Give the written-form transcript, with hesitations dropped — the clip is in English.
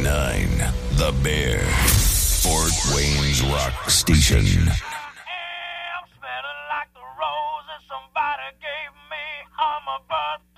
The Bear. Fort Wayne's Rock Station. I'm smelling like the roses somebody gave me on my birthday.